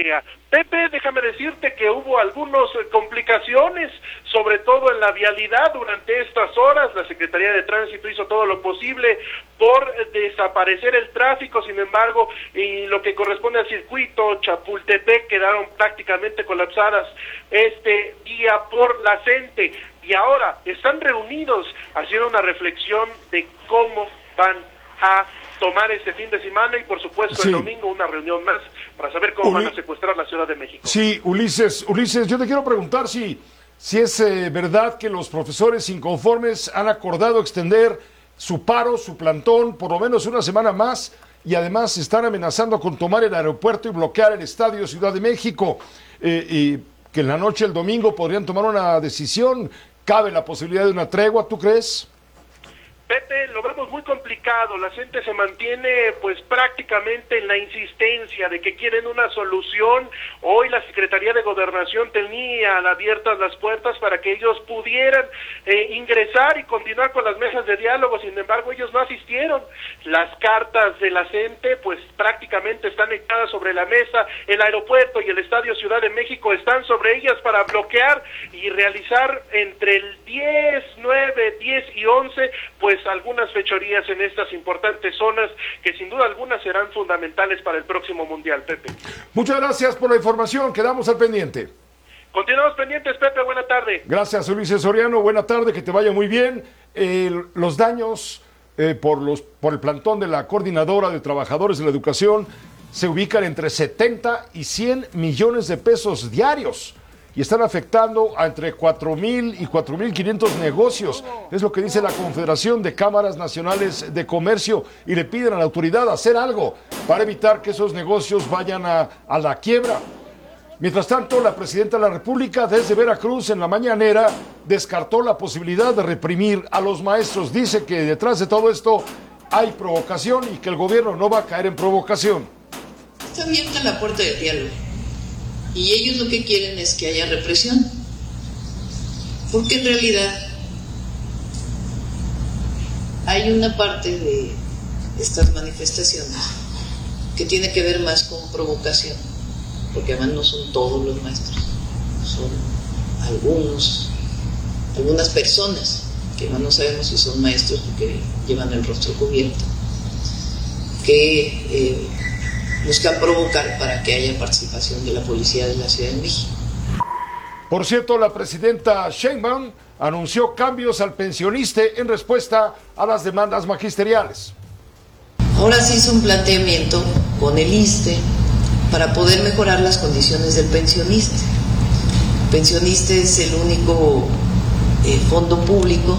subterránea. Pepe, déjame decirte que hubo algunas complicaciones, sobre todo en la vialidad durante estas horas. La Secretaría de Tránsito hizo todo lo posible por desaparecer el tráfico, sin embargo, y lo que corresponde al circuito Chapultepec quedaron prácticamente colapsadas este día por la gente, y ahora están reunidos haciendo una reflexión de cómo van a tomar este fin de semana y por supuesto el domingo una reunión más para saber cómo van a secuestrar la Ciudad de México. Sí, Ulises, yo te quiero preguntar si es verdad que los profesores inconformes han acordado extender su paro, su plantón, por lo menos una semana más, y además están amenazando con tomar el aeropuerto y bloquear el Estadio Ciudad de México, y que en la noche del domingo podrían tomar una decisión. ¿Cabe la posibilidad de una tregua, tú crees? Pepe, lo vemos muy complicado. La gente se mantiene pues prácticamente en la insistencia de que quieren una solución. Hoy la Secretaría de Gobernación tenía abiertas las puertas para que ellos pudieran ingresar y continuar con las mesas de diálogo, sin embargo ellos no asistieron. Las cartas de la gente pues prácticamente están echadas sobre la mesa. El aeropuerto y el Estadio Ciudad de México están sobre ellas para bloquear y realizar entre el 10, 9, 10 y 11 pues algunas fechorías en estas importantes zonas que sin duda algunas serán fundamentales para el próximo Mundial, Pepe. Muchas gracias por la información, quedamos al pendiente. Continuamos pendientes, Pepe, buena tarde. Gracias, Ulises Soriano, buena tarde, que te vaya muy bien. Los daños por el plantón de la Coordinadora de Trabajadores de la Educación se ubican entre 70 y 100 millones de pesos diarios, y están afectando a entre 4,000 y 4,500 negocios. Es lo que dice la Confederación de Cámaras Nacionales de Comercio, y le piden a la autoridad hacer algo para evitar que esos negocios vayan a la quiebra. Mientras tanto, la presidenta de la República desde Veracruz en la mañanera descartó la posibilidad de reprimir a los maestros. Dice que detrás de todo esto hay provocación y que el gobierno no va a caer en provocación. Está abierta la puerta del diálogo. Y ellos lo que quieren es que haya represión, porque en realidad hay una parte de estas manifestaciones que tiene que ver más con provocación, porque además no son todos los maestros, son algunas personas que no sabemos si son maestros porque llevan el rostro cubierto, que buscan provocar para que haya participación de la policía de la Ciudad de México. Por cierto, la presidenta Sheinbaum anunció cambios al pensioniste en respuesta a las demandas magisteriales. Ahora se hizo un planteamiento con el ISSSTE para poder mejorar las condiciones del pensionista. El pensionista es el único fondo público,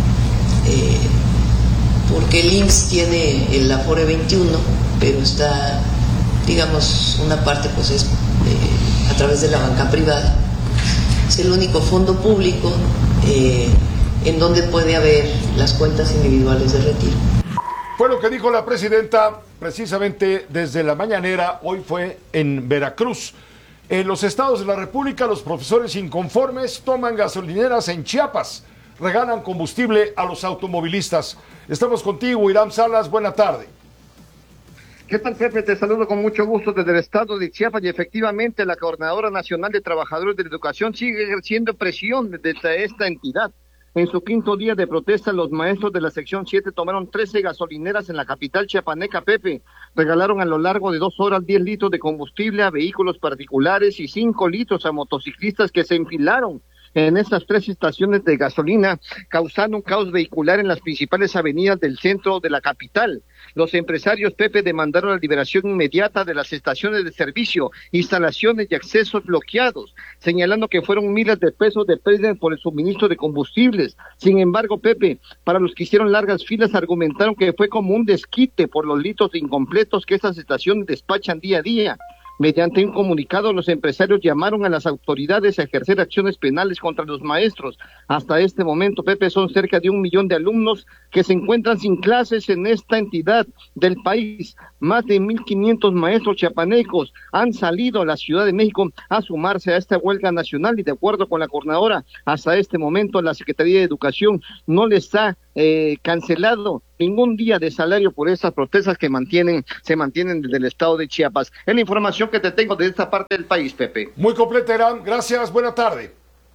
porque el IMSS tiene el Afore 21, pero está, digamos, una parte pues es a través de la banca privada. Es el único fondo público en donde puede haber las cuentas individuales de retiro. Fue lo que dijo la presidenta precisamente desde la mañanera. Hoy fue en Veracruz. En los estados de la República, los profesores inconformes toman gasolineras en Chiapas, regalan combustible a los automovilistas. Estamos contigo, Irán Salas, buena tarde. ¿Qué tal, Pepe? Te saludo con mucho gusto desde el estado de Chiapas, y efectivamente la Coordinadora Nacional de Trabajadores de la Educación sigue ejerciendo presión desde esta entidad. En su quinto día de protesta, los maestros de la sección 7 tomaron 13 gasolineras en la capital chiapaneca, Pepe. Regalaron a lo largo de 2 horas 10 litros de combustible a vehículos particulares y 5 litros a motociclistas que se enfilaron en estas 3 estaciones de gasolina, causando un caos vehicular en las principales avenidas del centro de la capital. Los empresarios, Pepe, demandaron la liberación inmediata de las estaciones de servicio, instalaciones y accesos bloqueados, señalando que fueron miles de pesos de pérdida por el suministro de combustibles. Sin embargo, Pepe, para los que hicieron largas filas, argumentaron que fue como un desquite por los litros incompletos que estas estaciones despachan día a día. Mediante un comunicado, los empresarios llamaron a las autoridades a ejercer acciones penales contra los maestros. Hasta este momento, Pepe, son cerca de 1 millón de alumnos que se encuentran sin clases en esta entidad del país. Más de 1,500 maestros chiapanecos han salido a la Ciudad de México a sumarse a esta huelga nacional, y de acuerdo con la coordinadora, hasta este momento la Secretaría de Educación no les ha cancelado ningún día de salario por estas protestas que se mantienen desde el estado de Chiapas. Es la información que te tengo de esta parte del país, Pepe. Muy completa, Irán. Gracias, buena tarde.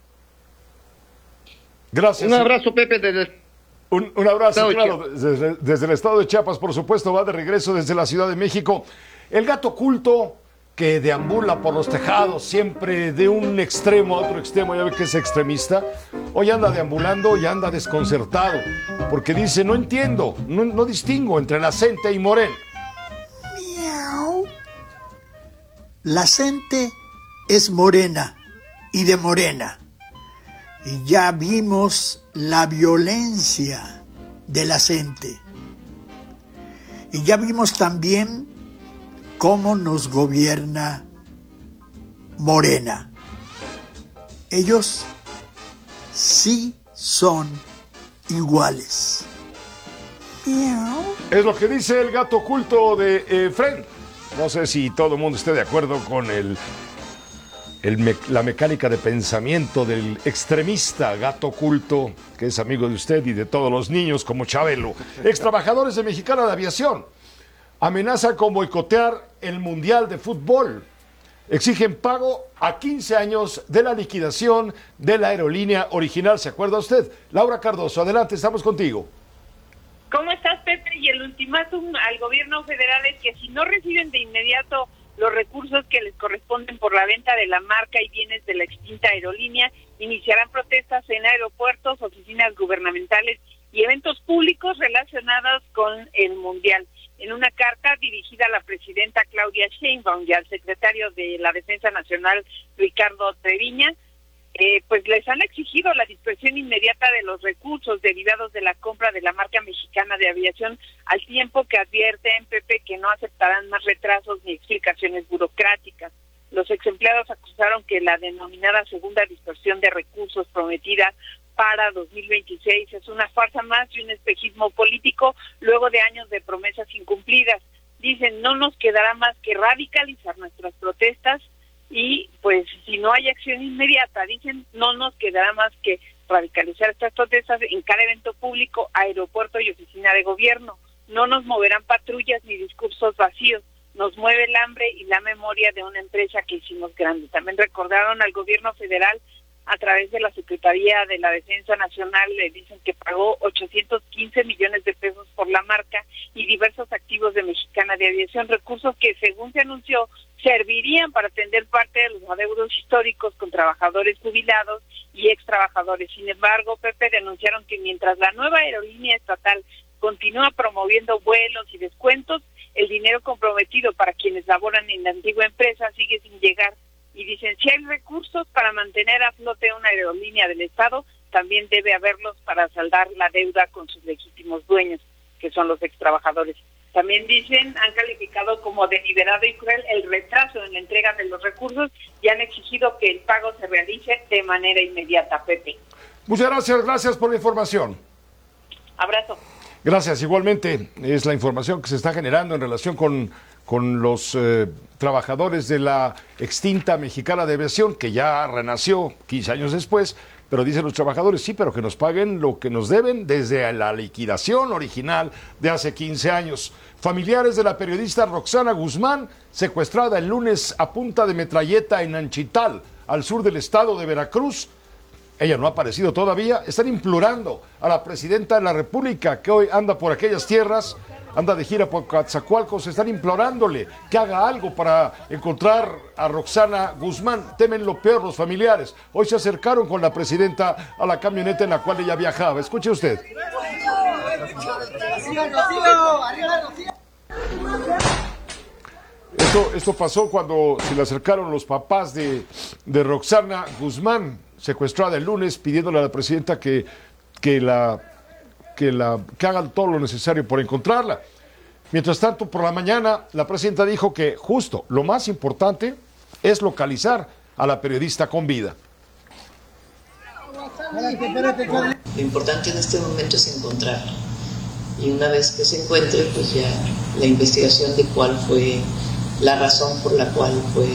Gracias. Un abrazo, Pepe, un abrazo, claro, desde el estado de Chiapas, por supuesto, va de regreso desde la Ciudad de México. El gato oculto que deambula por los tejados, siempre de un extremo a otro extremo, ya ve que es extremista, hoy anda deambulando y anda desconcertado, porque dice, no entiendo, no distingo entre la gente y Morena. Miau. La gente es morena y de Morena. Y ya vimos la violencia de la gente. Y ya vimos también cómo nos gobierna Morena. Ellos sí son iguales. Miau. Es lo que dice el gato oculto de Fred. No sé si todo el mundo esté de acuerdo con la mecánica de pensamiento del extremista gato oculto, que es amigo de usted y de todos los niños como Chabelo. Ex trabajadores de Mexicana de Aviación amenazan con boicotear el Mundial de Fútbol. Exigen pago a 15 años de la liquidación de la aerolínea original. ¿Se acuerda usted? Laura Cardoso, adelante, estamos contigo. ¿Cómo estás, Pepe? Y el ultimátum al gobierno federal es que si no reciben de inmediato los recursos que les corresponden por la venta de la marca y bienes de la extinta aerolínea, iniciarán protestas en aeropuertos, oficinas gubernamentales y eventos públicos relacionados con el Mundial. En una carta dirigida a la presidenta Claudia Sheinbaum y al secretario de la Defensa Nacional, Ricardo Treviña, pues les han exigido la dispersión inmediata de los recursos derivados de la compra de la marca mexicana de aviación, al tiempo que advierten, Pepe, que no aceptarán más retrasos ni explicaciones burocráticas. Los exempleados acusaron que la denominada segunda dispersión de recursos prometida para 2026 es una farsa más y un espejismo político luego de años de promesas incumplidas. Dicen, no nos quedará más que radicalizar nuestras protestas y pues si no hay acción inmediata, dicen, no nos quedará más que radicalizar estas protestas en cada evento público, aeropuerto y oficina de gobierno. No nos moverán patrullas ni discursos vacíos, nos mueve el hambre y la memoria de una empresa que hicimos grande. También recordaron al gobierno federal a través de la Secretaría de la Defensa Nacional, le dicen que pagó 815 millones de pesos por la marca y diversos activos de Mexicana de Aviación, recursos que, según se anunció, servirían para atender parte de los adeudos históricos con trabajadores jubilados y ex trabajadores. Sin embargo, Pepe, denunciaron que mientras la nueva aerolínea estatal continúa promoviendo vuelos y descuentos, el dinero comprometido para quienes laboran en la antigua empresa sigue sin llegar. Y dicen, si hay recursos para mantener a flote una aerolínea del Estado, también debe haberlos para saldar la deuda con sus legítimos dueños, que son los extrabajadores. También dicen, han calificado como deliberado y cruel el retraso en la entrega de los recursos y han exigido que el pago se realice de manera inmediata, Pepe. Muchas gracias por la información. Abrazo. Gracias, igualmente es la información que se está generando en relación con los trabajadores de la extinta Mexicana de Aviación, que ya renació 15 años después, pero dicen los trabajadores, sí, pero que nos paguen lo que nos deben desde la liquidación original de hace 15 años. Familiares de la periodista Roxana Guzmán, secuestrada el lunes a punta de metralleta en Anchital, al sur del estado de Veracruz. Ella no ha aparecido todavía. Están implorando a la presidenta de la República, que hoy anda por aquellas tierras, anda de gira por Coatzacoalcos, están implorándole que haga algo para encontrar a Roxana Guzmán. Temen lo peor los familiares. Hoy se acercaron con la presidenta a la camioneta en la cual ella viajaba. Escuche usted. Esto pasó cuando se le acercaron los papás de Roxana Guzmán, secuestrada el lunes, pidiéndole a la presidenta que hagan todo lo necesario por encontrarla. Mientras tanto, por la mañana, la presidenta dijo que justo lo más importante es localizar a la periodista con vida. Lo importante en este momento es encontrarla. Y una vez que se encuentre, pues ya la investigación de cuál fue la razón por la cual fue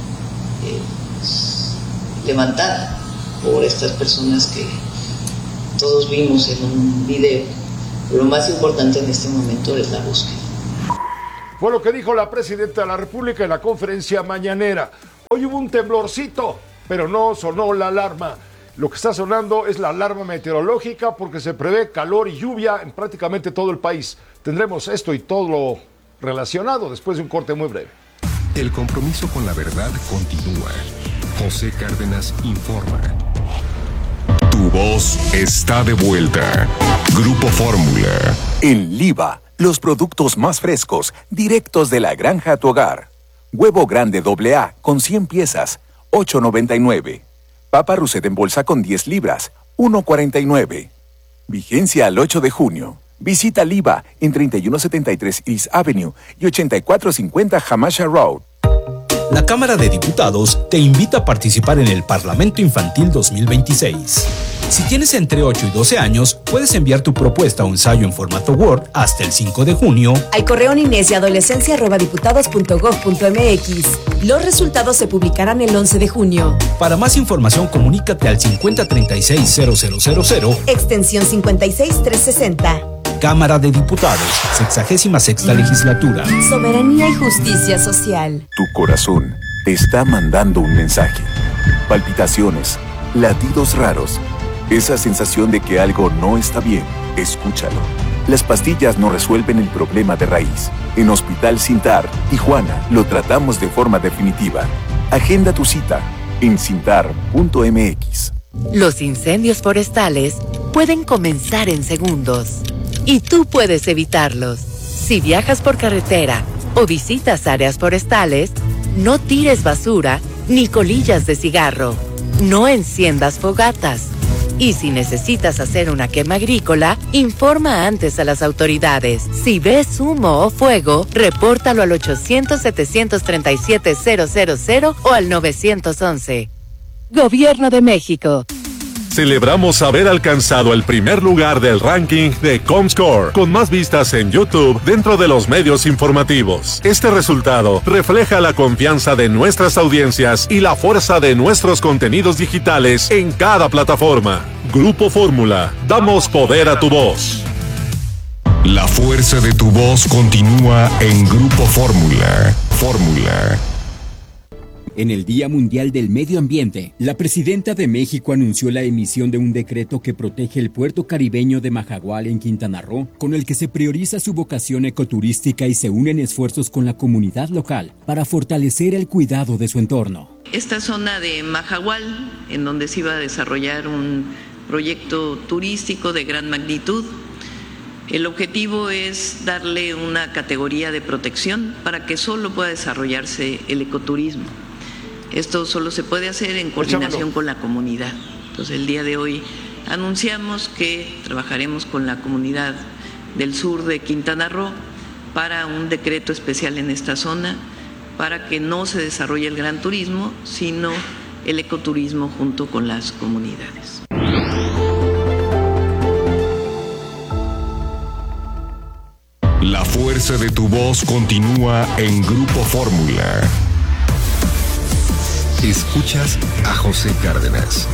levantada por estas personas todos vimos en un video. Lo más importante en este momento es la búsqueda. Fue lo que dijo la presidenta de la República en la conferencia mañanera. Hoy hubo un temblorcito, pero no sonó la alarma. Lo que está sonando es la alarma meteorológica porque se prevé calor y lluvia en prácticamente todo el país. Tendremos esto y todo lo relacionado después de un corte muy breve. El compromiso con la verdad continúa. José Cárdenas informa. Tu voz está de vuelta. Grupo Fórmula. En Liva, los productos más frescos, directos de la granja a tu hogar. Huevo grande AA con 100 piezas, $8.99. Papa Russet en bolsa con 10 libras, $1.49. Vigencia al 8 de junio. Visita Liva en 3173 East Avenue y 8450 Hamasha Road. La Cámara de Diputados te invita a participar en el Parlamento Infantil 2026. Si tienes entre 8 y 12 años, puedes enviar tu propuesta o ensayo en formato Word hasta el 5 de junio al correo ninesyadolescencia@diputados.gov.mx. Los resultados se publicarán el 11 de junio. Para más información, comunícate al 5036-0000, extensión 56360. Cámara de Diputados, 66ª Legislatura. Soberanía y justicia social. Tu corazón te está mandando un mensaje. Palpitaciones, latidos raros, esa sensación de que algo no está bien. Escúchalo. Las pastillas no resuelven el problema de raíz. En Hospital Cintar, Tijuana, lo tratamos de forma definitiva. Agenda tu cita en cintar.mx. Los incendios forestales pueden comenzar en segundos y tú puedes evitarlos. Si viajas por carretera o visitas áreas forestales, no tires basura ni colillas de cigarro. No enciendas fogatas. Y si necesitas hacer una quema agrícola, informa antes a las autoridades. Si ves humo o fuego, repórtalo al 800-737-000 o al 911. Gobierno de México. Celebramos haber alcanzado el primer lugar del ranking de Comscore, con más vistas en YouTube dentro de los medios informativos. Este resultado refleja la confianza de nuestras audiencias y la fuerza de nuestros contenidos digitales en cada plataforma. Grupo Fórmula, damos poder a tu voz. La fuerza de tu voz continúa en Grupo Fórmula. Fórmula. En el Día Mundial del Medio Ambiente, la presidenta de México anunció la emisión de un decreto que protege el puerto caribeño de Majagual en Quintana Roo, con el que se prioriza su vocación ecoturística y se unen esfuerzos con la comunidad local para fortalecer el cuidado de su entorno. Esta zona de Majagual, en donde se iba a desarrollar un proyecto turístico de gran magnitud, el objetivo es darle una categoría de protección para que solo pueda desarrollarse el ecoturismo. Esto solo se puede hacer en coordinación con la comunidad. Entonces, el día de hoy anunciamos que trabajaremos con la comunidad del sur de Quintana Roo para un decreto especial en esta zona para que no se desarrolle el gran turismo, sino el ecoturismo junto con las comunidades. La fuerza de tu voz continúa en Grupo Fórmula. Escuchas a José Cárdenas.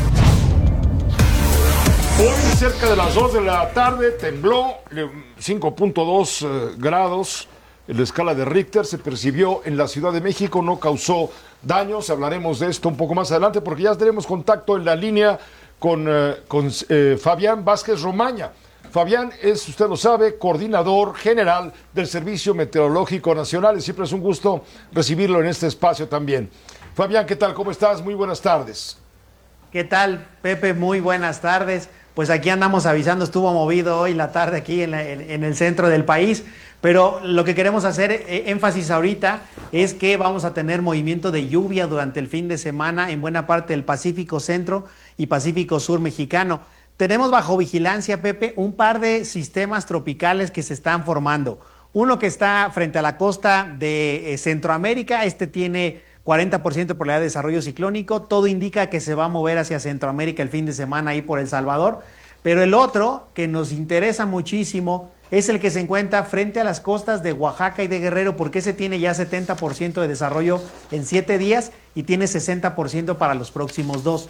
Hoy, cerca de las 2 de la tarde, tembló 5.2 grados en la escala de Richter. Se percibió en la Ciudad de México, no causó daños. Hablaremos de esto un poco más adelante porque ya tenemos contacto en la línea con Fabián Vázquez Romaña. Fabián es, usted lo sabe, coordinador general del Servicio Meteorológico Nacional y siempre es un gusto recibirlo en este espacio también. Fabián, ¿qué tal? ¿Cómo estás? Muy buenas tardes. ¿Qué tal, Pepe? Muy buenas tardes. Pues aquí andamos avisando, estuvo movido hoy la tarde aquí en el centro del país, pero lo que queremos hacer énfasis ahorita es que vamos a tener movimiento de lluvia durante el fin de semana en buena parte del Pacífico Centro y Pacífico Sur mexicano. Tenemos bajo vigilancia, Pepe, un par de sistemas tropicales que se están formando. Uno que está frente a la costa de Centroamérica, tiene 40% de probabilidad de desarrollo ciclónico, todo indica que se va a mover hacia Centroamérica el fin de semana ahí por El Salvador, pero el otro que nos interesa muchísimo es el que se encuentra frente a las costas de Oaxaca y de Guerrero, porque ese tiene ya 70% de desarrollo en 7 días y tiene 60% para los próximos 2.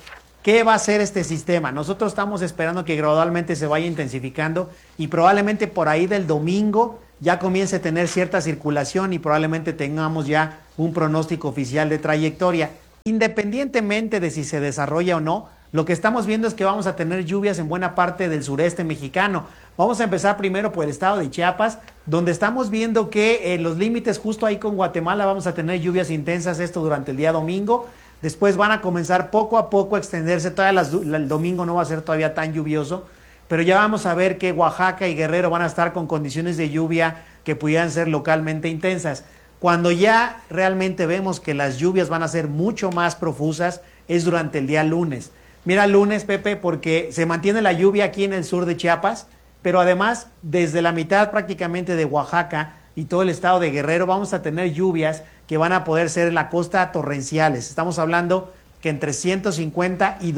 ¿Qué va a hacer este sistema? Nosotros estamos esperando que gradualmente se vaya intensificando y probablemente por ahí del domingo ya comience a tener cierta circulación y probablemente tengamos ya un pronóstico oficial de trayectoria. Independientemente de si se desarrolla o no, lo que estamos viendo es que vamos a tener lluvias en buena parte del sureste mexicano. Vamos a empezar primero por el estado de Chiapas, donde estamos viendo que en los límites justo ahí con Guatemala vamos a tener lluvias intensas esto durante el día domingo. Después van a comenzar poco a poco a extenderse, el domingo no va a ser todavía tan lluvioso, pero ya vamos a ver que Oaxaca y Guerrero van a estar con condiciones de lluvia que pudieran ser localmente intensas. Cuando ya realmente vemos que las lluvias van a ser mucho más profusas es durante el día lunes. Mira, lunes, Pepe, porque se mantiene la lluvia aquí en el sur de Chiapas, pero además desde la mitad prácticamente de Oaxaca y todo el estado de Guerrero vamos a tener lluvias que van a poder ser en la costa torrenciales. Estamos hablando que entre 150 y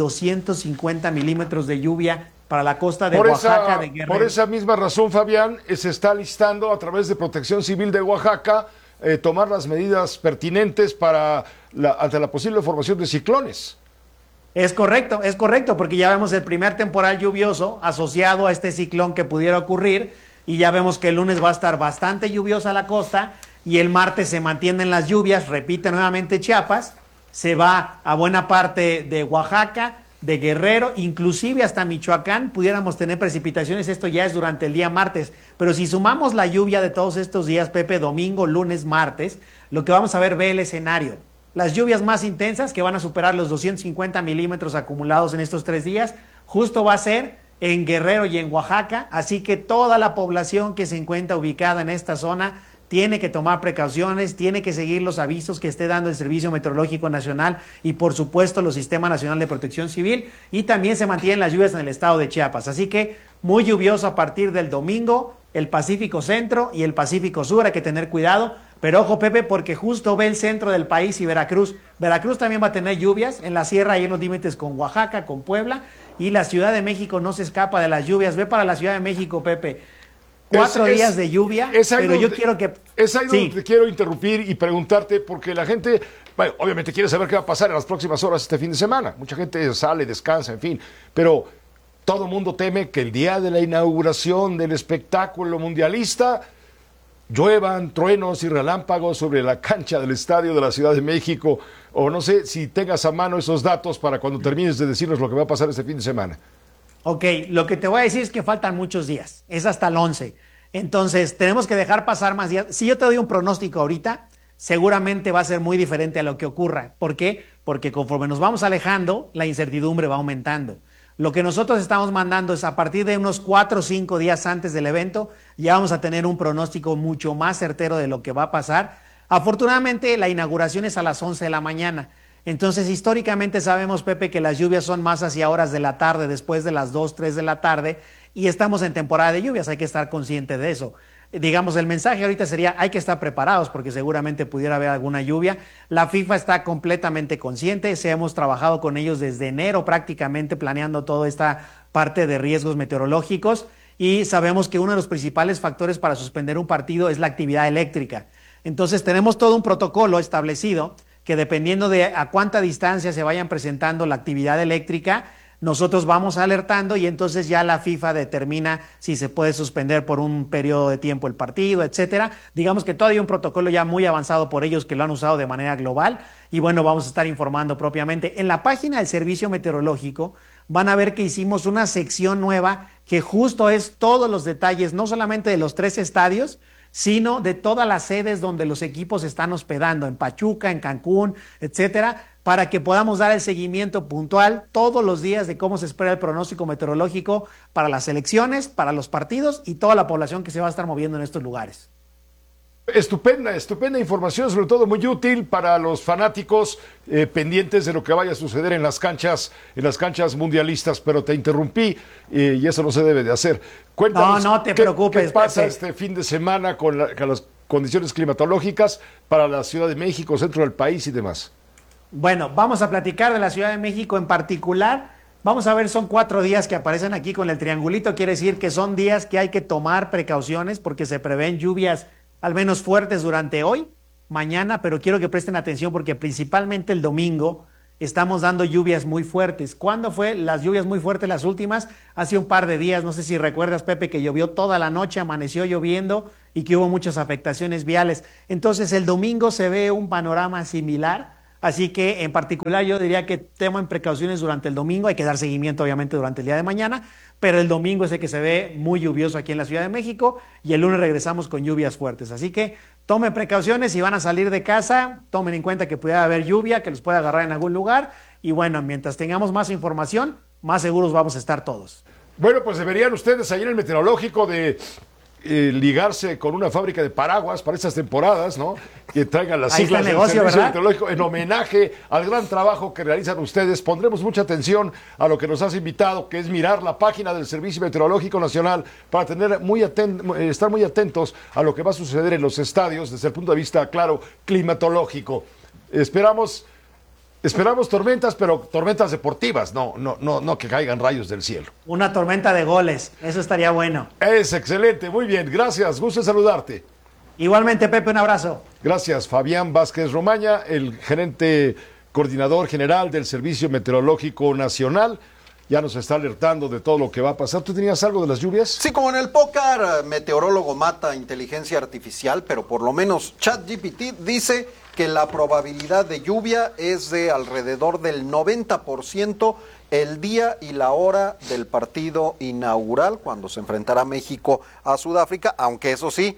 250 milímetros de lluvia para la costa de Oaxaca, de Guerrero. Por esa misma razón, Fabián, se está listando a través de Protección Civil de Oaxaca tomar las medidas pertinentes ante la posible formación de ciclones. Es correcto, porque ya vemos el primer temporal lluvioso asociado a este ciclón que pudiera ocurrir y ya vemos que el lunes va a estar bastante lluviosa la costa y el martes se mantienen las lluvias, repite nuevamente Chiapas, se va a buena parte de Oaxaca, de Guerrero, inclusive hasta Michoacán pudiéramos tener precipitaciones, esto ya es durante el día martes, pero si sumamos la lluvia de todos estos días, Pepe, domingo, lunes, martes, lo que vamos a ver, ve el escenario. Las lluvias más intensas que van a superar los 250 milímetros acumulados en estos 3 días, justo va a ser en Guerrero y en Oaxaca, así que toda la población que se encuentra ubicada en esta zona tiene que tomar precauciones, tiene que seguir los avisos que esté dando el Servicio Meteorológico Nacional y por supuesto los Sistema Nacional de Protección Civil, y también se mantienen las lluvias en el estado de Chiapas, así que muy lluvioso a partir del domingo, el Pacífico Centro y el Pacífico Sur, hay que tener cuidado, pero ojo, Pepe, porque justo ve el centro del país y Veracruz. Veracruz también va a tener lluvias en la sierra y en los límites con Oaxaca, con Puebla, y la Ciudad de México no se escapa de las lluvias. Ve para la Ciudad de México, Pepe, 4 días de lluvia, pero yo quiero que... Es ahí donde te quiero interrumpir y preguntarte, porque la gente, bueno, obviamente quiere saber qué va a pasar en las próximas horas este fin de semana. Mucha gente sale, descansa, en fin, pero todo el mundo teme que el día de la inauguración del espectáculo mundialista lluevan truenos y relámpagos sobre la cancha del estadio de la Ciudad de México, o no sé si tengas a mano esos datos para cuando termines de decirnos lo que va a pasar este fin de semana. Ok, lo que te voy a decir es que faltan muchos días, es hasta el 11, entonces tenemos que dejar pasar más días. Si yo te doy un pronóstico ahorita, seguramente va a ser muy diferente a lo que ocurra. ¿Por qué? Porque conforme nos vamos alejando, la incertidumbre va aumentando. Lo que nosotros estamos mandando es a partir de unos 4 o 5 días antes del evento, ya vamos a tener un pronóstico mucho más certero de lo que va a pasar. Afortunadamente, la inauguración es a las 11 de la mañana. Entonces, históricamente sabemos, Pepe, que las lluvias son más hacia horas de la tarde, después de las 2, 3 de la tarde, y estamos en temporada de lluvias, hay que estar consciente de eso. Digamos, el mensaje ahorita sería, hay que estar preparados porque seguramente pudiera haber alguna lluvia. La FIFA está completamente consciente, hemos trabajado con ellos desde enero prácticamente planeando toda esta parte de riesgos meteorológicos y sabemos que uno de los principales factores para suspender un partido es la actividad eléctrica. Entonces tenemos todo un protocolo establecido que dependiendo de a cuánta distancia se vayan presentando la actividad eléctrica, nosotros vamos alertando y entonces ya la FIFA determina si se puede suspender por un periodo de tiempo el partido, etcétera. Digamos que todavía hay un protocolo ya muy avanzado por ellos que lo han usado de manera global y bueno, vamos a estar informando propiamente. En la página del Servicio Meteorológico van a ver que hicimos una sección nueva que justo es todos los detalles, no solamente de los 3 estadios, sino de todas las sedes donde los equipos se están hospedando, en Pachuca, en Cancún, etcétera, para que podamos dar el seguimiento puntual todos los días de cómo se espera el pronóstico meteorológico para las elecciones, para los partidos y toda la población que se va a estar moviendo en estos lugares. Estupenda información, sobre todo muy útil para los fanáticos pendientes de lo que vaya a suceder en las canchas mundialistas, pero te interrumpí y eso no se debe de hacer. Cuéntanos, no te preocupes, ¿qué pasa Pepe? Este fin de semana con las condiciones climatológicas para la Ciudad de México, centro del país y demás? Bueno, vamos a platicar de la Ciudad de México en particular. Vamos a ver, son 4 días que aparecen aquí con el triangulito, quiere decir que son días que hay que tomar precauciones porque se prevén lluvias al menos fuertes durante hoy, mañana, pero quiero que presten atención porque principalmente el domingo estamos dando lluvias muy fuertes. ¿Cuándo fue las lluvias muy fuertes las últimas? Hace un par de días, no sé si recuerdas, Pepe, que llovió toda la noche, amaneció lloviendo y que hubo muchas afectaciones viales. Entonces el domingo se ve un panorama similar, así que en particular yo diría que tomen precauciones durante el domingo, hay que dar seguimiento obviamente durante el día de mañana, pero el domingo es el que se ve muy lluvioso aquí en la Ciudad de México y el lunes regresamos con lluvias fuertes, así que tomen precauciones, si van a salir de casa, tomen en cuenta que pudiera haber lluvia, que los pueda agarrar en algún lugar y bueno, mientras tengamos más información, más seguros vamos a estar todos. Bueno, pues deberían ustedes ahí en el meteorológico de ligarse con una fábrica de paraguas para estas temporadas, ¿no? Que traigan las siglas del Servicio Meteorológico en homenaje al gran trabajo que realizan ustedes. Pondremos mucha atención a lo que nos has invitado, que es mirar la página del Servicio Meteorológico Nacional para tener estar muy atentos a lo que va a suceder en los estadios desde el punto de vista, claro, climatológico. Esperamos tormentas, pero tormentas deportivas, no que caigan rayos del cielo. Una tormenta de goles, eso estaría bueno. Es excelente, muy bien, gracias, gusto en saludarte. Igualmente, Pepe, un abrazo. Gracias, Fabián Vázquez Romaña, el gerente coordinador general del Servicio Meteorológico Nacional. Ya nos está alertando de todo lo que va a pasar. ¿Tú tenías algo de las lluvias? Sí, como en el póker, meteorólogo mata inteligencia artificial, pero por lo menos ChatGPT dice que la probabilidad de lluvia es de alrededor del 90% el día y la hora del partido inaugural, cuando se enfrentará México a Sudáfrica, aunque eso sí,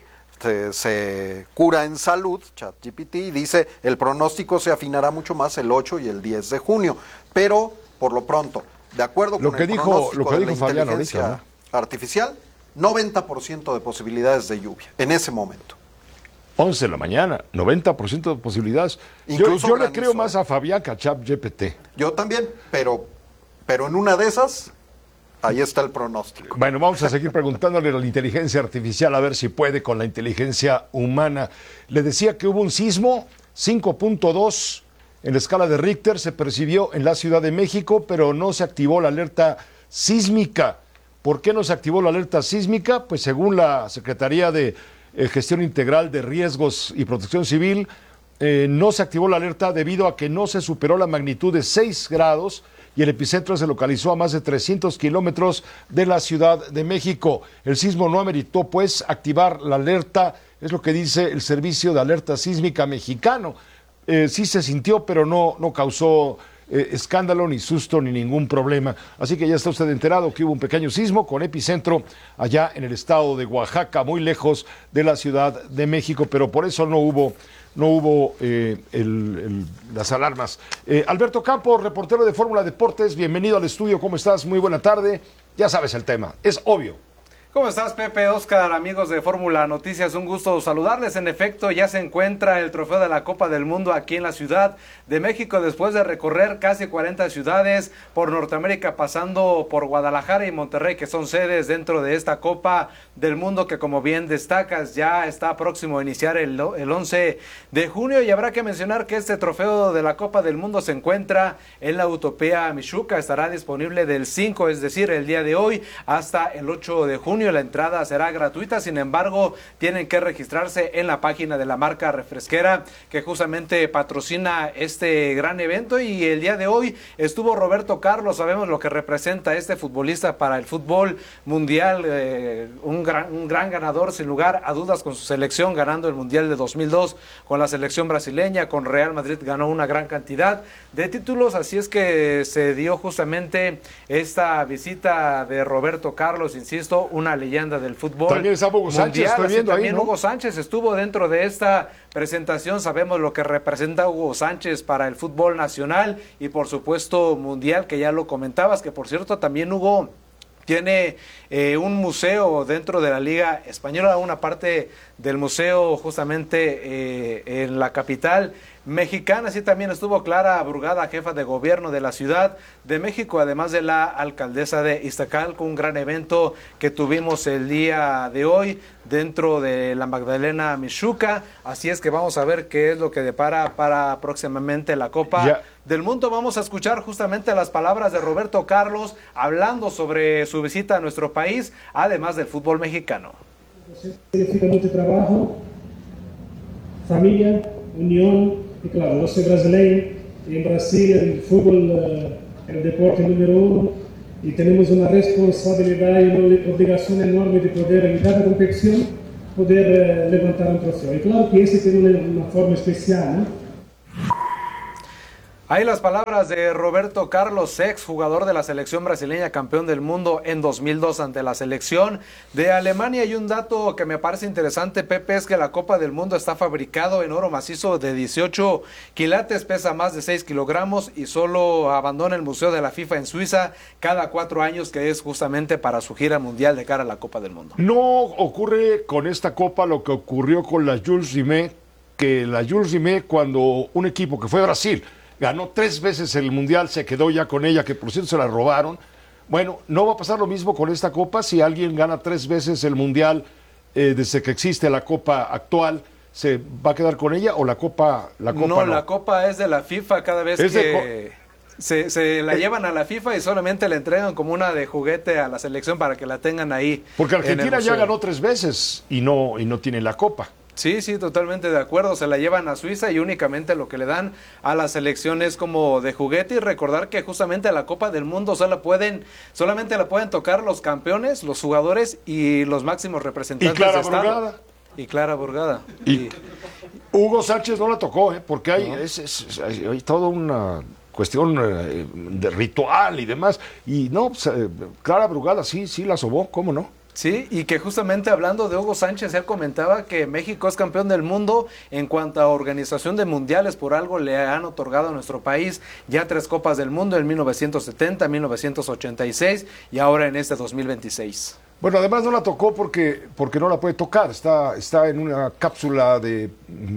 se cura en salud, ChatGPT, y dice el pronóstico se afinará mucho más el 8 y el 10 de junio, pero por lo pronto, de acuerdo con el pronóstico de la inteligencia artificial, 90% de posibilidades de lluvia en ese momento. 11 de la mañana, 90% de posibilidades. Yo le creo más a Fabián que a ChatGPT. Yo también, pero en una de esas, ahí está el pronóstico. Bueno, vamos a seguir preguntándole a la inteligencia artificial a ver si puede con la inteligencia humana. Le decía que hubo un sismo, 5.2 en la escala de Richter, se percibió en la Ciudad de México, pero no se activó la alerta sísmica. ¿Por qué no se activó la alerta sísmica? Pues según la Secretaría de Gestión Integral de Riesgos y Protección Civil, no se activó la alerta debido a que no se superó la magnitud de 6 grados y el epicentro se localizó a más de 300 kilómetros de la Ciudad de México. El sismo no ameritó, pues, activar la alerta, es lo que dice el Servicio de Alerta Sísmica Mexicano. Sí se sintió, pero no causó escándalo, ni susto, ni ningún problema. Así que ya está usted enterado que hubo un pequeño sismo con epicentro allá en el estado de Oaxaca, muy lejos de la Ciudad de México, pero por eso no hubo las alarmas. Alberto Campos, reportero de Fórmula Deportes, bienvenido al estudio, ¿cómo estás? Muy buena tarde. Ya sabes el tema, es obvio. ¿Cómo estás, Pepe, Oscar, amigos de Fórmula Noticias? Un gusto saludarles. En efecto, ya se encuentra el trofeo de la Copa del Mundo aquí en la Ciudad de México después de recorrer casi 40 ciudades por Norteamérica, pasando por Guadalajara y Monterrey, que son sedes dentro de esta Copa del Mundo que, como bien destacas, ya está próximo a iniciar el 11 de junio. Y habrá que mencionar que este trofeo de la Copa del Mundo se encuentra en la Utopía Michuca. Estará disponible del 5, es decir, el día de hoy, hasta el 8 de junio. La entrada será gratuita, sin embargo, tienen que registrarse en la página de la marca refresquera que justamente patrocina este gran evento. Y el día de hoy estuvo Roberto Carlos, sabemos lo que representa este futbolista para el fútbol mundial, un gran ganador sin lugar a dudas con su selección, ganando el Mundial de 2002 con la selección brasileña, con Real Madrid ganó una gran cantidad de títulos, así es que se dio justamente esta visita de Roberto Carlos, insisto, una leyenda del fútbol. También está Hugo Sánchez, estoy viendo ahí, ¿no? Hugo Sánchez estuvo dentro de esta presentación, sabemos lo que representa Hugo Sánchez para el fútbol nacional y por supuesto mundial, que ya lo comentabas, que por cierto también Hugo tiene un museo dentro de la Liga Española, una parte del museo justamente en la capital mexicana. Así también estuvo Clara Brugada, jefa de gobierno de la Ciudad de México, además de la alcaldesa de Iztacalco, un gran evento que tuvimos el día de hoy dentro de la Magdalena Michuca. Así es que vamos a ver qué es lo que depara para próximamente la Copa del Mundo. Vamos a escuchar justamente las palabras de Roberto Carlos hablando sobre su visita a nuestro país, además del fútbol mexicano. Significa mucho trabajo, familia, unión, y claro, no soy brasileño, En Brasil el fútbol es el deporte número 1 y tenemos una responsabilidad y una obligación enorme de poder en cada competición poder levantar un trofeo. Y claro que ese tiene una forma especial, ¿no? Ahí las palabras de Roberto Carlos, ex jugador de la selección brasileña, campeón del mundo en 2002 ante la selección de Alemania. Y un dato que me parece interesante, Pepe, es que la Copa del Mundo está fabricado en oro macizo de 18 quilates, pesa más de 6 kilogramos y solo abandona el Museo de la FIFA en Suiza cada 4 años, que es justamente para su gira mundial de cara a la Copa del Mundo. No ocurre con esta Copa lo que ocurrió con la Jules Rimet, que la Jules Rimet, cuando un equipo que fue Brasil ganó 3 veces el Mundial, se quedó ya con ella, que por cierto se la robaron. Bueno, no va a pasar lo mismo con esta Copa. Si alguien gana 3 veces el Mundial desde que existe la Copa actual, ¿se va a quedar con ella o la Copa no? La Copa es de la FIFA. Cada vez que se la llevan a la FIFA y solamente le entregan como una de juguete a la selección para que la tengan ahí. Porque Argentina ya ganó 3 veces y no tiene la Copa. Sí, totalmente de acuerdo. Se la llevan a Suiza y únicamente lo que le dan a la selección es como de juguete. Y recordar que justamente la Copa del Mundo solamente la pueden tocar los campeones, los jugadores y los máximos representantes de Estado. Y Clara Burgada. Y Hugo Sánchez no la tocó, porque hay toda una cuestión de ritual y demás. Y no, Clara Burgada sí la sobó, ¿cómo no? Sí, y que justamente hablando de Hugo Sánchez, él comentaba que México es campeón del mundo en cuanto a organización de mundiales. Por algo le han otorgado a nuestro país ya 3 Copas del Mundo, en 1970, 1986 y ahora en este 2026. Bueno, además no la tocó porque no la puede tocar, está en una cápsula de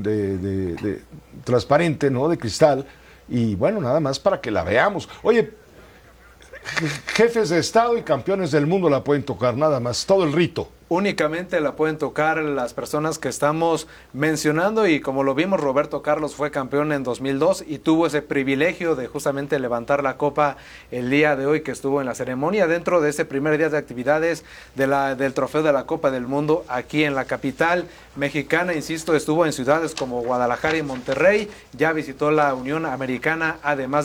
transparente, ¿no? De cristal, y bueno, nada más para que la veamos. Oye, jefes de Estado y campeones del mundo la pueden tocar, nada más, todo el rito. Únicamente la pueden tocar las personas que estamos mencionando, y como lo vimos, Roberto Carlos fue campeón en 2002 y tuvo ese privilegio de justamente levantar la copa el día de hoy, que estuvo en la ceremonia dentro de ese primer día de actividades del trofeo de la Copa del Mundo aquí en la capital mexicana. Insisto, estuvo en ciudades como Guadalajara y Monterrey, ya visitó la Unión Americana, además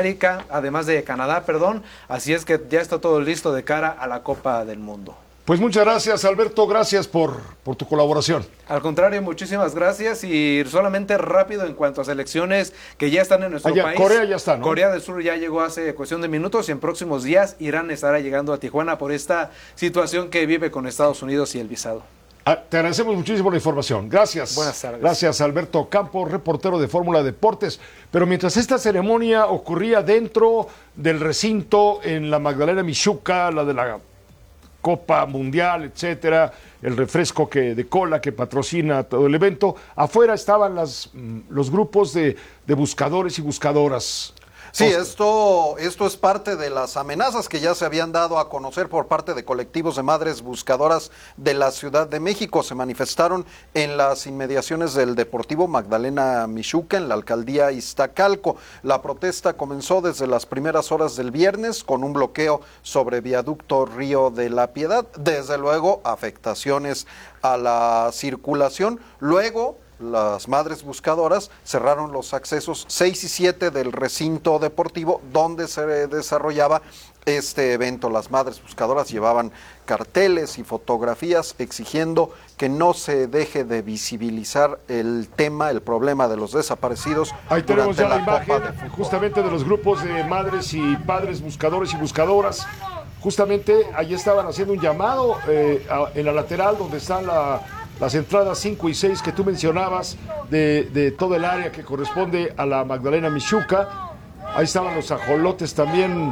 de Canadá, así es que ya está todo listo de cara a la Copa del Mundo. Pues muchas gracias, Alberto, gracias por tu colaboración. Al contrario, muchísimas gracias. Y solamente rápido en cuanto a selecciones que ya están en nuestro país. Corea ya está, ¿no? Corea del Sur ya llegó hace cuestión de minutos y en próximos días Irán estará llegando a Tijuana por esta situación que vive con Estados Unidos y el visado. Te agradecemos muchísimo la información. Gracias. Buenas tardes. Gracias, Alberto Campos, reportero de Fórmula Deportes. Pero mientras esta ceremonia ocurría dentro del recinto en la Magdalena Mixhuca, la de la Copa Mundial, etcétera, el refresco de cola que patrocina todo el evento, afuera estaban los grupos de buscadores y buscadoras. Sí, esto es parte de las amenazas que ya se habían dado a conocer por parte de colectivos de madres buscadoras de la Ciudad de México. Se manifestaron en las inmediaciones del Deportivo Magdalena Mixhuca, en la alcaldía Iztacalco. La protesta comenzó desde las primeras horas del viernes con un bloqueo sobre viaducto Río de la Piedad. Desde luego, afectaciones a la circulación. Luego, las madres buscadoras cerraron los accesos 6 y 7 del recinto deportivo donde se desarrollaba este evento. Las madres buscadoras llevaban carteles y fotografías exigiendo que no se deje de visibilizar el problema de los desaparecidos. Ahí tenemos ya la imagen justamente de los grupos de madres y padres buscadores y buscadoras. Justamente allí estaban haciendo un llamado en la lateral donde están las entradas 5 y 6 que tú mencionabas de todo el área que corresponde a la Magdalena Mixhuca. Ahí estaban los ajolotes también,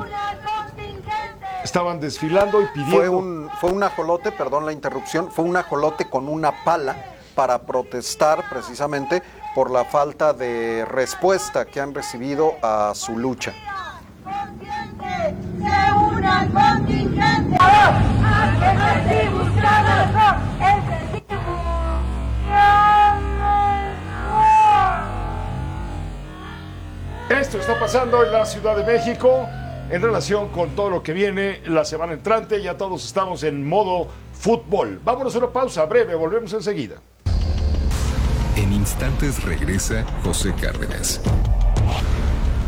estaban desfilando y pidiendo. Fue un ajolote, perdón la interrupción, fue un ajolote con una pala para protestar precisamente por la falta de respuesta que han recibido a su lucha. Esto está pasando en la Ciudad de México en relación con todo lo que viene la semana entrante. Ya todos estamos en modo fútbol. Vámonos a una pausa breve, volvemos enseguida. En instantes regresa José Cárdenas.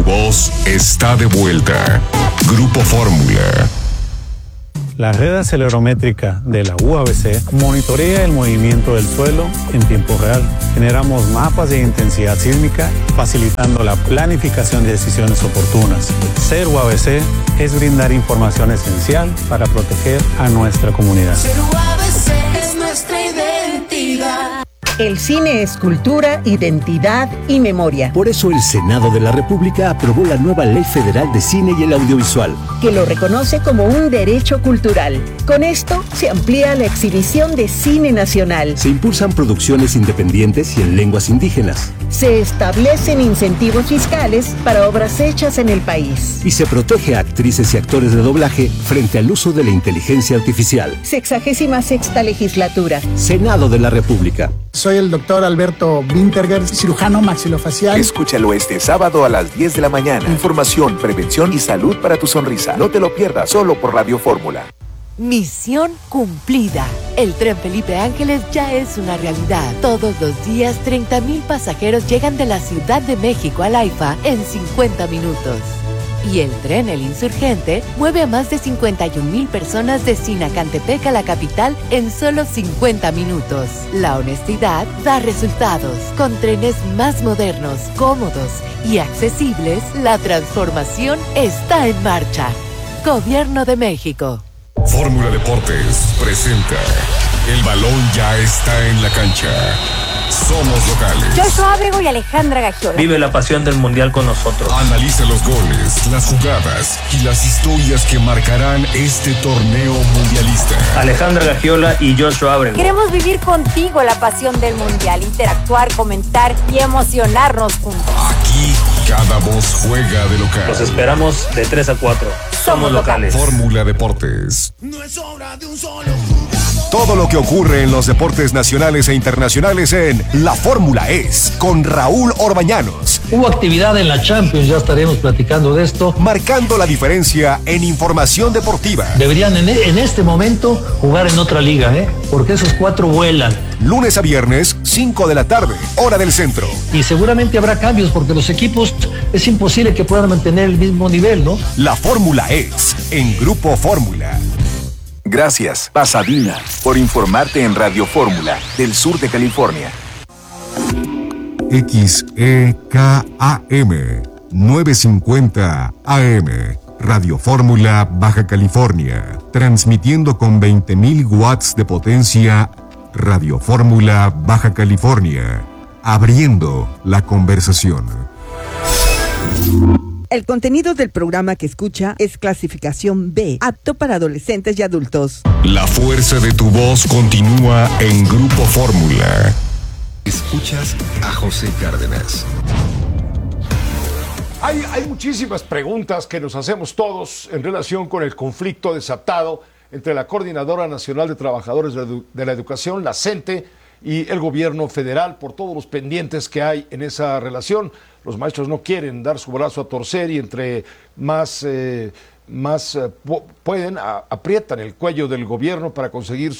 voz está de vuelta. Grupo Fórmula. La red acelerométrica de la UABC monitorea el movimiento del suelo en tiempo real. Generamos mapas de intensidad sísmica, facilitando la planificación de decisiones oportunas. Ser UABC es brindar información esencial para proteger a nuestra comunidad. Ser UABC es nuestra identidad. El cine es cultura, identidad y memoria. Por eso el Senado de la República aprobó la nueva Ley Federal de Cine y el Audiovisual, que lo reconoce como un derecho cultural. Con esto se amplía la exhibición de cine nacional. Se impulsan producciones independientes y en lenguas indígenas. Se establecen incentivos fiscales para obras hechas en el país. Y se protege a actrices y actores de doblaje frente al uso de la inteligencia artificial. 66ª legislatura. Senado de la República. Soy el doctor Alberto Winterger, cirujano maxilofacial. Escúchalo este sábado a las 10 de la mañana. Información, prevención y salud para tu sonrisa. No te lo pierdas, solo por Radio Fórmula. Misión cumplida. El tren Felipe Ángeles ya es una realidad. Todos los días 30,000 pasajeros llegan de la Ciudad de México al AIFA en 50 minutos. Y el tren El Insurgente mueve a más de 51,000 personas de Sinacantepec a la capital en solo 50 minutos. La honestidad da resultados. Con trenes más modernos, cómodos y accesibles, la transformación está en marcha. Gobierno de México. Fórmula Deportes presenta El balón ya está en la cancha. Somos locales. Joshua Abrego y Alejandra Gagiola. Vive la pasión del mundial con nosotros. Analiza los goles, las jugadas y las historias que marcarán este torneo mundialista. Alejandra Gagiola y Joshua Abrego. Queremos vivir contigo la pasión del mundial, interactuar, comentar y emocionarnos juntos. Aquí cada voz juega de local. Los esperamos de 3 a 4. Somos locales. Fórmula Deportes. No es obra de un solo jugador. Todo lo que ocurre en los deportes nacionales e internacionales en La Fórmula Es, con Raúl Orbañanos. Hubo actividad en la Champions, ya estaremos platicando de esto. Marcando la diferencia en información deportiva. Deberían en este momento jugar en otra liga, porque esos 4 vuelan. Lunes a viernes, 5 de la tarde, hora del centro. Y seguramente habrá cambios, porque los equipos es imposible que puedan mantener el mismo nivel, ¿no? La Fórmula Es, en Grupo Fórmula. Gracias, Pasadena, por informarte en Radio Fórmula, del sur de California. XEKAM 950 AM, Radio Fórmula, Baja California, transmitiendo con 20,000 watts de potencia. Radio Fórmula, Baja California, abriendo la conversación. El contenido del programa que escucha es clasificación B, apto para adolescentes y adultos. La fuerza de tu voz continúa en Grupo Fórmula. Escuchas a José Cárdenas. Hay muchísimas preguntas que nos hacemos todos en relación con el conflicto desatado entre la Coordinadora Nacional de Trabajadores de la Educación, la CENTE, y el gobierno federal por todos los pendientes que hay en esa relación. Los maestros no quieren dar su brazo a torcer y entre más pueden, aprietan el cuello del gobierno para conseguir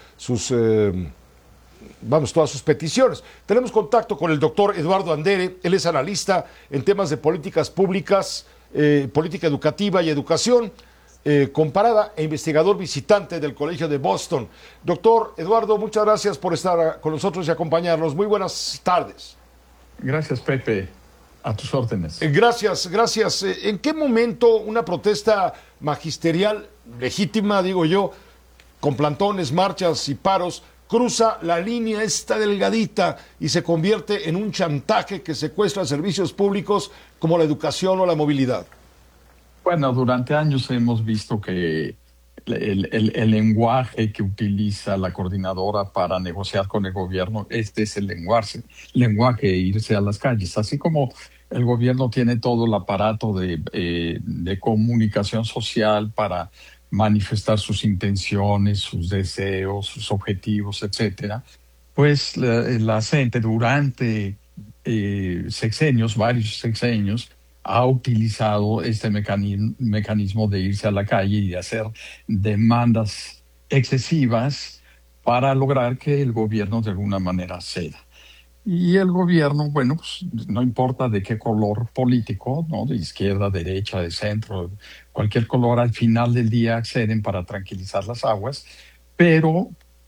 todas sus peticiones. Tenemos contacto con el doctor Eduardo Andere, él es analista en temas de políticas públicas, política educativa y educación comparada e investigador visitante del Colegio de Boston. Doctor Eduardo, muchas gracias por estar con nosotros y acompañarnos. Muy buenas tardes. Gracias, Pepe. A tus órdenes. Gracias. ¿En qué momento una protesta magisterial, legítima, digo yo, con plantones, marchas y paros, cruza la línea esta delgadita y se convierte en un chantaje que secuestra servicios públicos como la educación o la movilidad? Bueno, durante años hemos visto que el lenguaje que utiliza la coordinadora para negociar con el gobierno, este es el lenguaje irse a las calles, así como el gobierno tiene todo el aparato de comunicación social para manifestar sus intenciones, sus deseos, sus objetivos, etcétera. Pues la CENTE durante varios sexenios, ha utilizado este mecanismo de irse a la calle y de hacer demandas excesivas para lograr que el gobierno de alguna manera ceda. Y el gobierno, bueno, pues no importa de qué color político, ¿no? De izquierda, derecha, de centro, cualquier color, al final del día acceden para tranquilizar las aguas, pero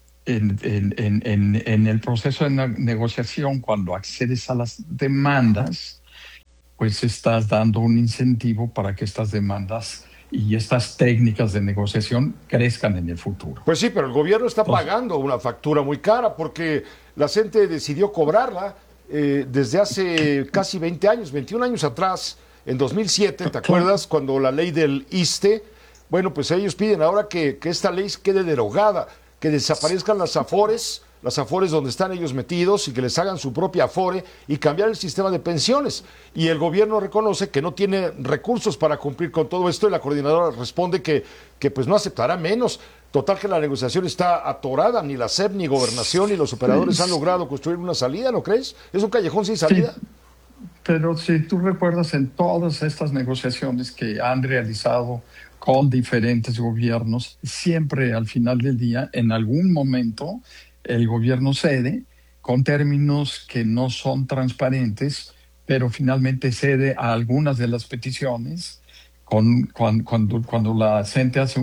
en el proceso de negociación, cuando accedes a las demandas, pues estás dando un incentivo para que estas demandas y estas técnicas de negociación crezcan en el futuro. Pues sí, pero el gobierno está pagando una factura muy cara porque la gente decidió cobrarla desde hace casi 20 años, 21 años atrás, en 2007, ¿te acuerdas? Cuando la ley del ISSSTE, bueno, pues ellos piden ahora que esta ley quede derogada, que desaparezcan las afores donde están ellos metidos y que les hagan su propia afore y cambiar el sistema de pensiones. Y el gobierno reconoce que no tiene recursos para cumplir con todo esto y la coordinadora responde que pues no aceptará menos. Total que la negociación está atorada, ni la SEP, ni Gobernación, ni los operadores han logrado construir una salida, ¿no crees? Es un callejón sin salida. Sí, pero si tú recuerdas en todas estas negociaciones que han realizado con diferentes gobiernos, siempre al final del día, en algún momento, el gobierno cede con términos que no son transparentes, pero finalmente cede a algunas de las peticiones cuando la gente hace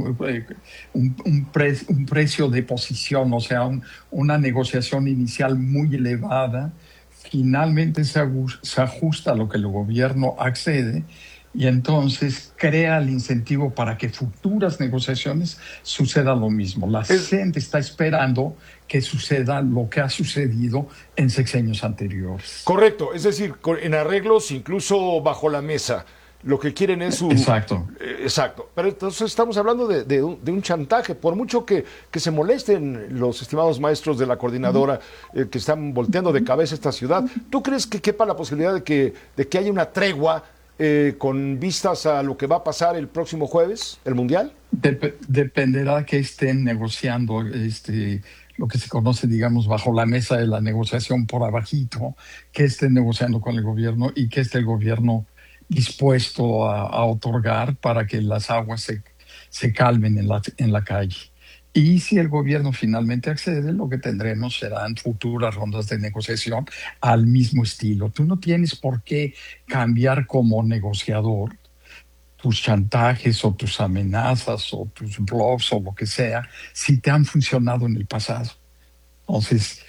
un precio de posición, o sea, una negociación inicial muy elevada, finalmente se ajusta a lo que el gobierno accede y entonces crea el incentivo para que futuras negociaciones suceda lo mismo. La gente está esperando que suceda lo que ha sucedido en sexenios anteriores. Correcto, es decir, en arreglos incluso bajo la mesa. Lo que quieren es un... Exacto. Exacto. Pero entonces estamos hablando de un chantaje. Por mucho que se molesten los estimados maestros de la coordinadora que están volteando de cabeza esta ciudad, ¿tú crees que quepa la posibilidad de que haya una tregua con vistas a lo que va a pasar el próximo jueves, el Mundial? Dependerá que estén negociando lo que se conoce, digamos, bajo la mesa de la negociación por abajito, que estén negociando con el gobierno y que esté el gobierno dispuesto a otorgar para que las aguas se calmen en la calle. Y si el gobierno finalmente accede, lo que tendremos serán futuras rondas de negociación al mismo estilo. Tú no tienes por qué cambiar como negociador tus chantajes o tus amenazas o tus bluffs o lo que sea si te han funcionado en el pasado. Entonces,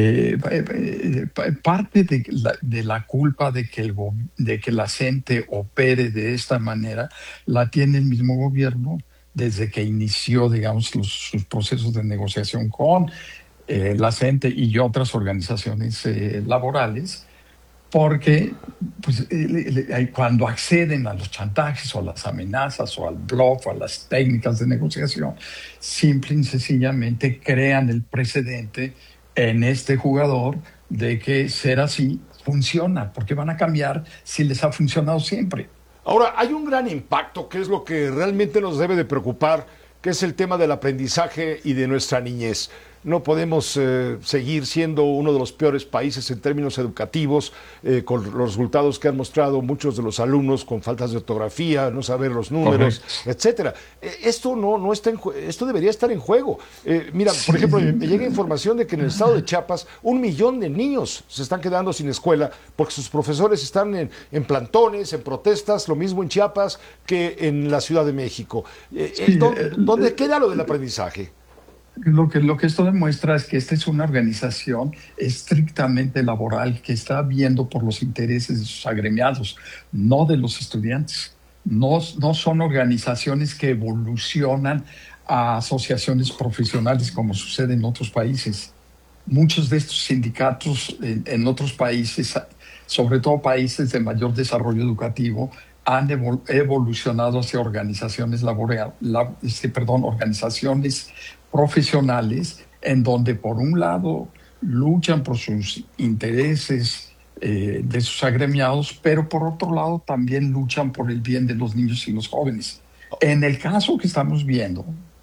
parte de la culpa de que la gente opere de esta manera la tiene el mismo gobierno desde que inició, digamos, sus procesos de negociación con la gente y otras organizaciones laborales, porque pues, cuando acceden a los chantajes o a las amenazas o al bluff o a las técnicas de negociación, simple y sencillamente crean el precedente en este jugador de que ser así funciona, porque van a cambiar si les ha funcionado siempre. Ahora, hay un gran impacto, que es lo que realmente nos debe de preocupar, que es el tema del aprendizaje y de nuestra niñez. No podemos seguir siendo uno de los peores países en términos educativos, con los resultados que han mostrado muchos de los alumnos con faltas de ortografía, no saber los números, etcétera. Esto no está esto debería estar en juego. Mira, por ejemplo, me llega información de que en el estado de Chiapas 1 millón de niños se están quedando sin escuela porque sus profesores están en plantones, en protestas, lo mismo en Chiapas que en la Ciudad de México. ¿Dónde queda lo del aprendizaje? Lo que esto demuestra es que esta es una organización estrictamente laboral que está viendo por los intereses de sus agremiados, no de los estudiantes. No son organizaciones que evolucionan a asociaciones profesionales como sucede en otros países. Muchos de estos sindicatos en otros países, sobre todo países de mayor desarrollo educativo, han evolucionado hacia organizaciones organizaciones profesionales en donde por un lado luchan por sus intereses de sus agremiados, pero por otro lado también luchan por el bien de los niños y los jóvenes. En el caso que estamos viendo,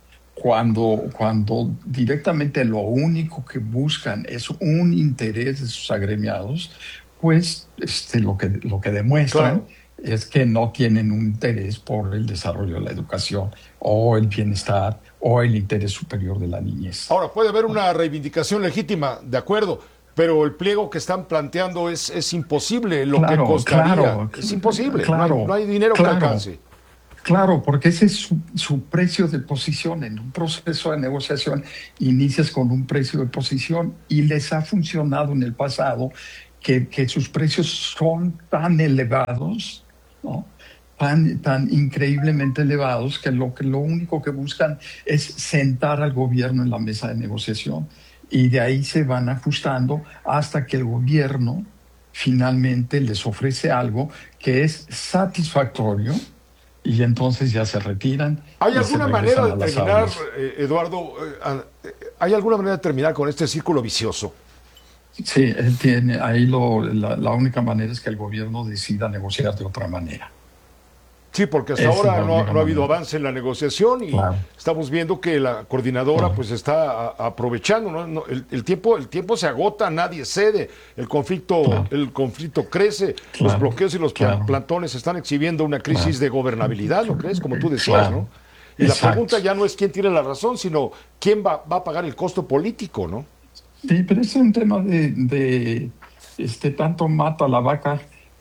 cuando directamente lo único que buscan es un interés de sus agremiados, pues lo que demuestran es que no tienen un interés por el desarrollo de la educación o el bienestar o el interés superior de la niñez. Ahora, puede haber una reivindicación legítima, de acuerdo, pero el pliego que están planteando es imposible, lo que costaría. Es imposible, no hay dinero que alcance. Claro, porque ese es su precio de posición. En un proceso de negociación inicias con un precio de posición y les ha funcionado en el pasado que sus precios son tan elevados, ¿no? tan increíblemente elevados que lo único que buscan es sentar al gobierno en la mesa de negociación y de ahí se van ajustando hasta que el gobierno finalmente les ofrece algo que es satisfactorio y entonces ya se retiran. ¿Hay alguna manera de terminar, Eduardo, hay alguna manera de terminar con este círculo vicioso? Sí, él tiene ahí la única manera es que el gobierno decida negociar de otra manera. Sí, porque hasta ahora no ha habido avance en la negociación y estamos viendo que la coordinadora pues está aprovechando, ¿no? El tiempo se agota, nadie cede, el conflicto crece, los bloqueos y los plantones están exhibiendo una crisis de gobernabilidad, ¿no crees? Como tú decías, ¿no? Y la pregunta ya no es quién tiene la razón, sino quién va a pagar el costo político, ¿no? Sí, pero es un tema de tanto mata la vaca.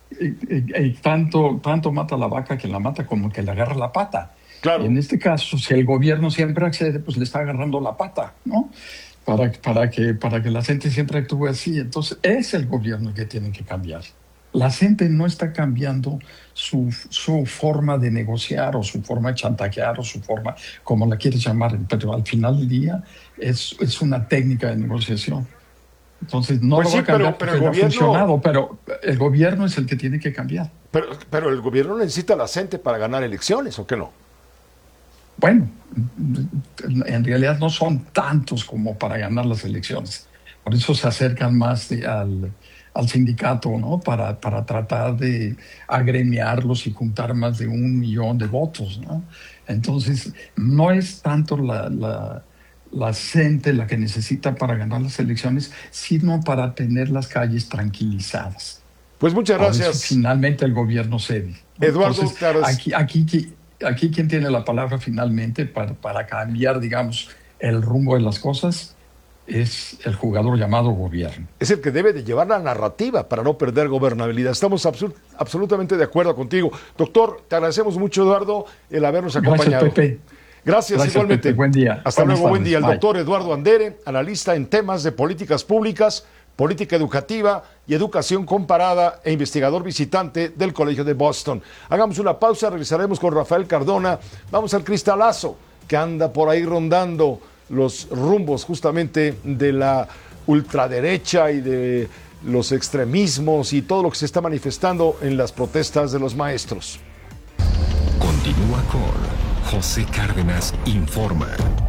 Tanto mata la vaca que la mata como que le agarra la pata. Claro. Y en este caso, si el gobierno siempre accede, pues le está agarrando la pata, ¿no? Para que la gente siempre actúe así. Entonces, es el gobierno que tiene que cambiar. La gente no está cambiando su forma de negociar o su forma de chantajear o su forma, como la quieres llamar, pero al final del día es una técnica de negociación. Entonces no lo va a cambiar pero el gobierno, ha funcionado, pero el gobierno es el que tiene que cambiar. Pero el gobierno necesita la gente para ganar elecciones, ¿o qué no? Bueno, en realidad no son tantos como para ganar las elecciones. Por eso se acercan más al sindicato, ¿no? Para tratar de agremiarlos y juntar más de 1 millón de votos, ¿no? Entonces no es tanto la gente la que necesita para ganar las elecciones, sino para tener las calles tranquilizadas. Pues muchas gracias. Por eso, finalmente el gobierno cede. Eduardo, entonces, claro. Aquí quien tiene la palabra finalmente para cambiar, digamos, el rumbo de las cosas es el jugador llamado gobierno. Es el que debe de llevar la narrativa para no perder gobernabilidad. Estamos absolutamente de acuerdo contigo. Doctor, te agradecemos mucho, Eduardo, el habernos acompañado. Gracias, Pepe. Gracias igualmente. Pepe. Buen día. Hasta luego, tardes. buen día. El Bye. doctor Eduardo Andere, analista en temas de políticas públicas, política educativa y educación comparada e investigador visitante del Colegio de Boston. Hagamos una pausa, regresaremos con Rafael Cardona. Vamos al cristalazo que anda por ahí rondando los rumbos justamente de la ultraderecha y de los extremismos y todo lo que se está manifestando en las protestas de los maestros. Continúa con José Cárdenas Informa.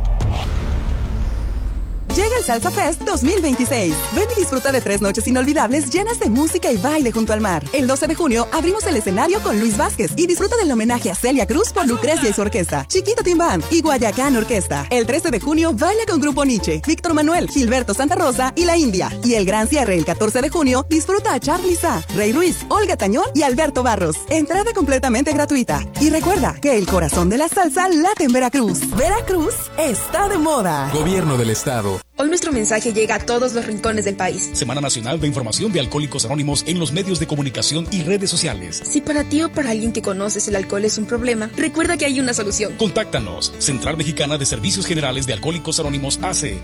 Llega el Salsa Fest 2026. Ven y disfruta de 3 noches inolvidables llenas de música y baile junto al mar. El 12 de junio abrimos el escenario con Luis Vázquez y disfruta del homenaje a Celia Cruz por Lucrecia y su orquesta, Chiquita Team Band y Guayacán Orquesta. El 13 de junio baila con Grupo Nietzsche, Víctor Manuel, Gilberto Santa Rosa y La India. Y el gran cierre el 14 de junio disfruta a Charly Sa, Rey Ruiz, Olga Tañón y Alberto Barros. Entrada completamente gratuita. Y recuerda que el corazón de la salsa late en Veracruz. Veracruz está de moda. Gobierno del Estado. Hoy nuestro mensaje llega a todos los rincones del país. Semana Nacional de Información de Alcohólicos Anónimos en los medios de comunicación y redes sociales. Si para ti o para alguien que conoces el alcohol es un problema, recuerda que hay una solución. Contáctanos. Central Mexicana de Servicios Generales de Alcohólicos Anónimos AC.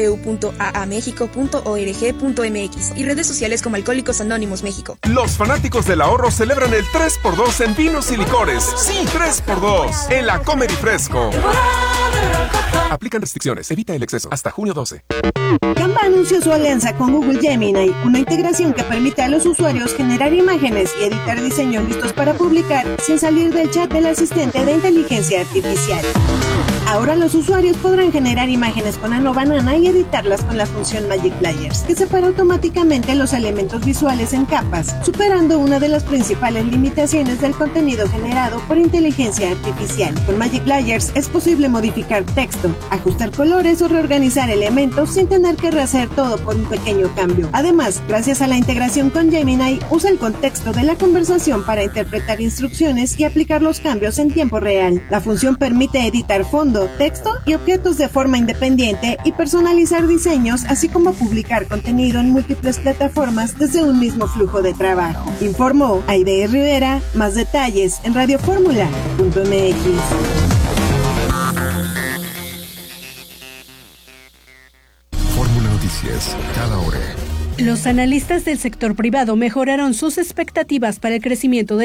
www.aamexico.org.mx y redes sociales como Alcohólicos Anónimos México. Los fanáticos del ahorro celebran el 3x2 en vinos y licores. Sí, 3x2 en la Comer y Fresco. Aplican restricciones. Evita el exceso. Hasta junio 12. Canva anunció su alianza con Google Gemini, una integración que permite a los usuarios generar imágenes y editar diseños listos para publicar sin salir del chat del asistente de inteligencia artificial. Ahora los usuarios podrán generar imágenes con Ano Banana y editarlas con la función Magic Layers, que separa automáticamente los elementos visuales en capas, superando una de las principales limitaciones del contenido generado por inteligencia artificial. Con Magic Layers es posible modificar texto, ajustar colores o reorganizar elementos sin tener que rehacer todo por un pequeño cambio. Además, gracias a la integración con Gemini, usa el contexto de la conversación para interpretar instrucciones y aplicar los cambios en tiempo real. La función permite editar fondos, compartiendo texto y objetos de forma independiente y personalizar diseños, así como publicar contenido en múltiples plataformas desde un mismo flujo de trabajo. Informó Aide Rivera. Más detalles en radioformula.mx. Fórmula Noticias, cada hora. Los analistas del sector privado mejoraron sus expectativas para el crecimiento del